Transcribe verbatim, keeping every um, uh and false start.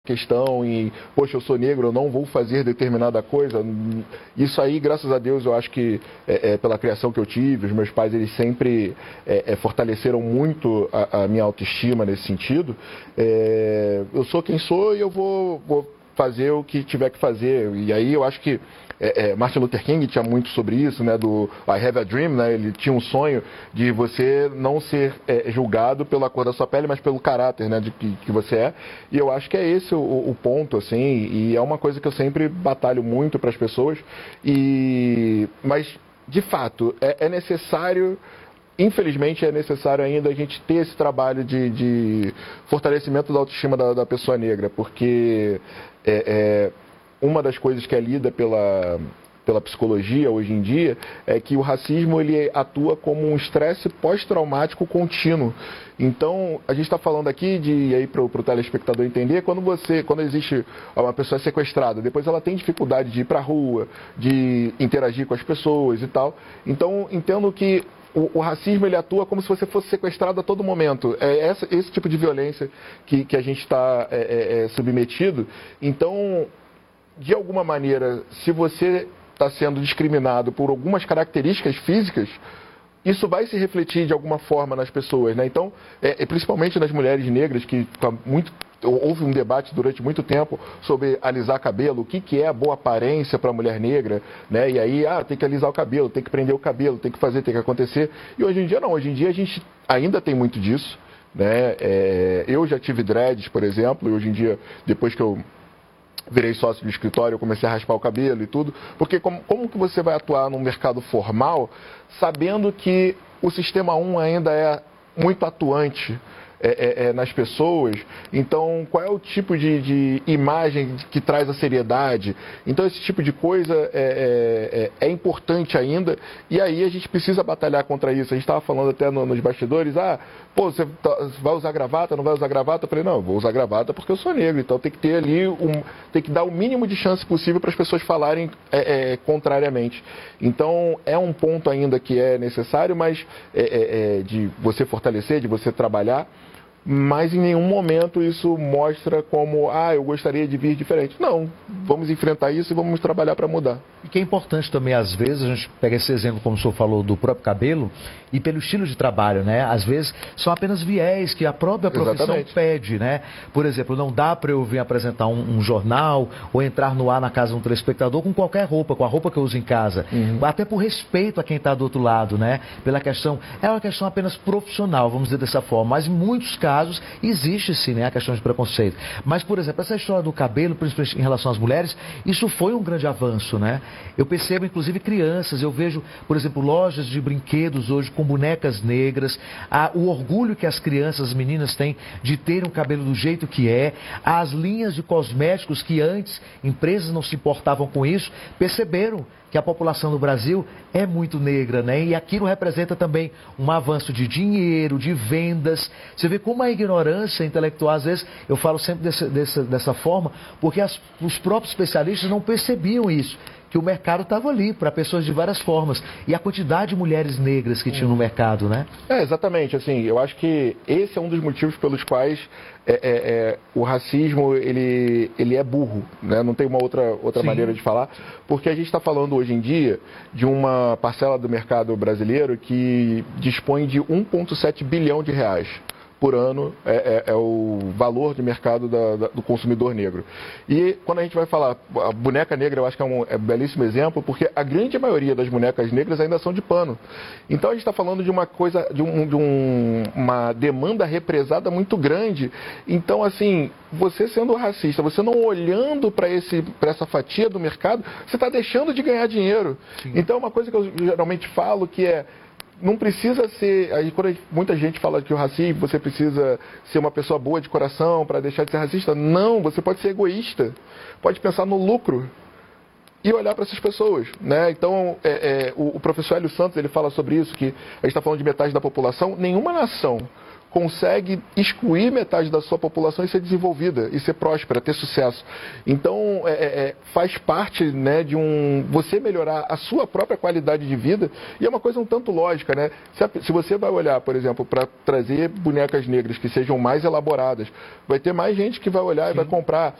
questão e, poxa, eu sou negro, eu não vou fazer determinada coisa. Isso aí, graças a Deus, eu acho que é, é, pela criação que eu tive, os meus pais, eles sempre é, é, fortaleceram muito a, a minha autoestima nesse sentido. É, eu sou quem sou e eu vou, vou fazer o que tiver que fazer. E aí eu acho que É, é, Martin Luther King tinha muito sobre isso, né, do I have a dream, né, ele tinha um sonho de você não ser é, julgado pela cor da sua pele, mas pelo caráter, né, de que, que você é, e eu acho que é esse o, o ponto, assim, e é uma coisa que eu sempre batalho muito para as pessoas, e... mas, de fato, é, é necessário... Infelizmente, é necessário ainda a gente ter esse trabalho de, de fortalecimento da autoestima da, da pessoa negra, porque é, é, uma das coisas que é lida pela, pela psicologia hoje em dia é que o racismo ele atua como um estresse pós-traumático contínuo. Então, a gente está falando aqui de, aí para o telespectador entender, quando você, quando existe uma pessoa sequestrada, depois ela tem dificuldade de ir para a rua, de interagir com as pessoas e tal. Então, entendo que O, o racismo ele atua como se você fosse sequestrado a todo momento. É essa, esse tipo de violência que, que a gente está é, é, é, submetido. Então, de alguma maneira, se você está sendo discriminado por algumas características físicas, isso vai se refletir de alguma forma nas pessoas, né? Então, é, é, principalmente nas mulheres negras, que tá muito, houve um debate durante muito tempo sobre alisar cabelo, o que, que é a boa aparência para a mulher negra, né? E aí, ah, tem que alisar o cabelo, tem que prender o cabelo, tem que fazer, tem que acontecer. E hoje em dia não, hoje em dia a gente ainda tem muito disso, né? É, eu já tive dreads, por exemplo, e hoje em dia, depois que eu virei sócio de escritório, eu comecei a raspar o cabelo e tudo, porque como, como que você vai atuar no mercado formal sabendo que o Sistema um ainda é muito atuante é, é, é, nas pessoas? Então, qual é o tipo de, de imagem que traz a seriedade? Então, esse tipo de coisa é, é, é importante ainda, e aí a gente precisa batalhar contra isso. A gente estava falando até no, nos bastidores, ah, pô, você vai usar gravata, não vai usar gravata? Eu falei, não, eu vou usar gravata porque eu sou negro, então tem que ter ali, um, tem que dar o mínimo de chance possível para as pessoas falarem é, é, contrariamente. Então, é um ponto ainda que é necessário, mas é, é, é, de você fortalecer, de você trabalhar, mas em nenhum momento isso mostra como, ah, eu gostaria de vir diferente. Não, vamos enfrentar isso e vamos trabalhar para mudar. E que é importante também, às vezes, a gente pega esse exemplo, como o senhor falou, do próprio cabelo, e pelo estilo de trabalho, né? Às vezes, são apenas viés que a própria profissão Exatamente. Pede, né? Por exemplo, não dá para eu vir apresentar um, um jornal ou entrar no ar na casa de um telespectador com qualquer roupa, com a roupa que eu uso em casa. Uhum. Até por respeito a quem está do outro lado, né? Pela questão, é uma questão apenas profissional, vamos dizer dessa forma, mas em muitos casos existe sim, né, a questão de preconceito. Mas, por exemplo, essa história do cabelo, principalmente em relação às mulheres, isso foi um grande avanço, né? Eu percebo, inclusive, crianças, eu vejo, por exemplo, lojas de brinquedos hoje com bonecas negras, a, o orgulho que as crianças, as meninas têm de ter um cabelo do jeito que é, as linhas de cosméticos que antes empresas não se importavam com isso, perceberam que a população do Brasil é muito negra, né? E aquilo representa também um avanço de dinheiro, de vendas. Você vê como a ignorância intelectual, às vezes, eu falo sempre desse, dessa, dessa forma, porque as, os próprios especialistas não percebiam isso, que o mercado estava ali para pessoas de várias formas. E a quantidade de mulheres negras que tinham no mercado, né? É, exatamente. Assim, eu acho que esse é um dos motivos pelos quais é, é, é, o racismo ele, ele é burro, né? Não tem uma outra, outra maneira de falar, porque a gente está falando hoje em dia de uma parcela do mercado brasileiro que dispõe de um vírgula sete bilhão de reais por ano, é, é, é o valor de mercado da, da, do consumidor negro. E quando a gente vai falar, a boneca negra eu acho que é um, é um belíssimo exemplo, porque a grande maioria das bonecas negras ainda são de pano. Então a gente está falando de uma coisa, de, um, de um, uma demanda represada muito grande. Então, assim, você sendo racista, você não olhando para essa fatia do mercado, você está deixando de ganhar dinheiro. Sim. Então, uma coisa que eu geralmente falo que é, não precisa ser, aí quando muita gente fala que o racismo, você precisa ser uma pessoa boa de coração para deixar de ser racista. Não, você pode ser egoísta, pode pensar no lucro e olhar para essas pessoas, né? Então, é, é, o, o professor Hélio Santos, ele fala sobre isso, que a gente está falando de metade da população, nenhuma nação consegue excluir metade da sua população e ser desenvolvida, e ser próspera, ter sucesso. Então, é, é, faz parte, né, de um... você melhorar a sua própria qualidade de vida, e é uma coisa um tanto lógica, né? Se, a, se você vai olhar, por exemplo, para trazer bonecas negras que sejam mais elaboradas, vai ter mais gente que vai olhar Sim. e vai comprar